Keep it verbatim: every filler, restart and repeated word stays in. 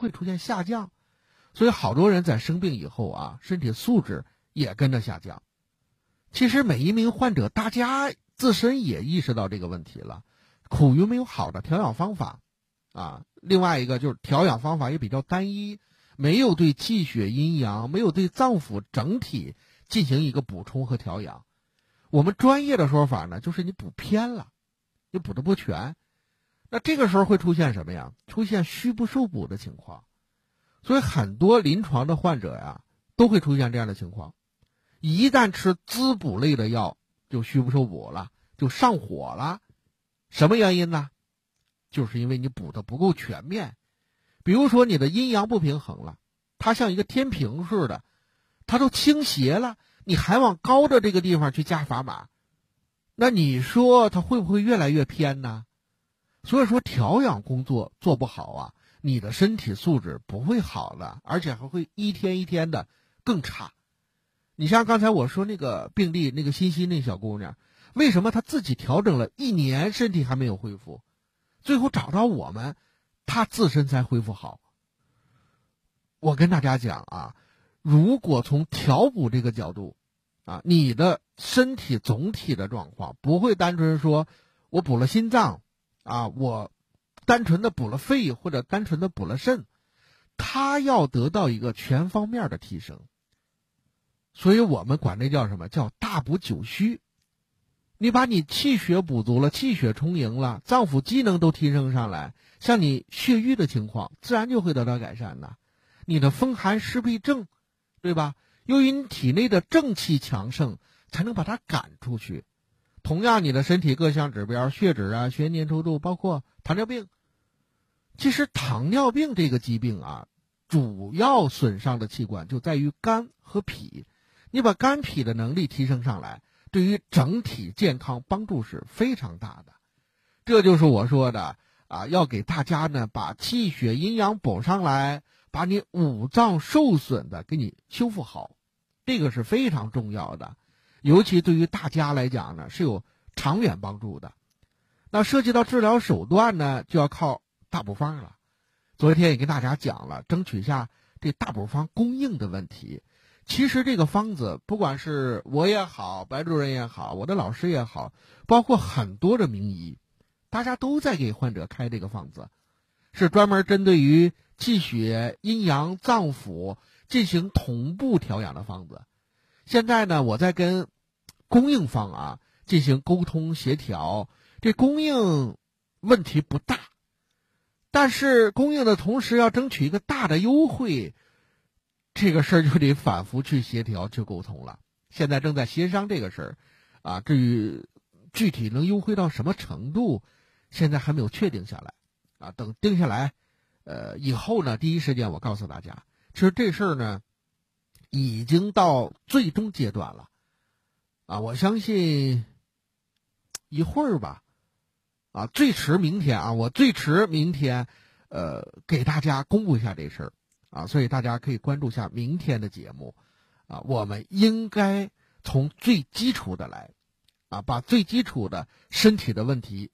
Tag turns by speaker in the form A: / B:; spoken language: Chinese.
A: 会出现下降。所以好多人在生病以后啊，身体素质也跟着下降。其实每一名患者，大家自身也意识到这个问题了，苦于没有好的调养方法啊。另外一个就是调养方法也比较单一，没有对气血阴阳，没有对脏腑整体进行一个补充和调养。我们专业的说法呢，就是你补偏了，你补的不全。那这个时候会出现什么呀？出现虚不受补的情况。所以很多临床的患者呀，都会出现这样的情况。一旦吃滋补类的药，就虚不受补了，就上火了。什么原因呢？就是因为你补的不够全面。比如说你的阴阳不平衡了，它像一个天平似的，它都倾斜了，你还往高的这个地方去加砝码，那你说它会不会越来越偏呢？所以说调养工作做不好啊，你的身体素质不会好的，而且还会一天一天的更差。你像刚才我说那个病例，那个欣欣那小姑娘，为什么她自己调整了一年身体还没有恢复，最后找到我们，她自身才恢复好。我跟大家讲啊，如果从调补这个角度啊，你的身体总体的状况不会单纯说我补了心脏啊，我单纯的补了肺或者单纯的补了肾，它要得到一个全方面的提升。所以我们管这叫什么？叫大补九虚。你把你气血补足了，气血充盈了，脏腑机能都提升上来，像你血瘀的情况自然就会得到改善的。你的风寒湿痹症，对吧？由于你体内的正气强盛，才能把它赶出去。同样，你的身体各项指标，血脂啊、血粘稠度，包括糖尿病。其实糖尿病这个疾病啊，主要损伤的器官就在于肝和脾。你把肝脾的能力提升上来，对于整体健康帮助是非常大的。这就是我说的啊，要给大家呢把气血阴阳补上来，把你五脏受损的给你修复好，这个是非常重要的。尤其对于大家来讲呢，是有长远帮助的。那涉及到治疗手段呢，就要靠大补方了。昨天也跟大家讲了，争取一下这大补方供应的问题。其实这个方子，不管是我也好，白主任也好，我的老师也好，包括很多的名医，大家都在给患者开这个方子，是专门针对于气血阴阳脏腑进行同步调养的方子。现在呢，我在跟供应方啊进行沟通协调，这供应问题不大，但是供应的同时要争取一个大的优惠，这个事儿就得反复去协调去沟通了。现在正在协商这个事儿啊，至于具体能优惠到什么程度，现在还没有确定下来啊。等定下来呃以后呢，第一时间我告诉大家，其实这事儿呢已经到最终阶段了啊。我相信一会儿吧啊，最迟明天啊，我最迟明天呃给大家公布一下这事儿啊，所以大家可以关注一下明天的节目啊。我们应该从最基础的来啊，把最基础的身体的问题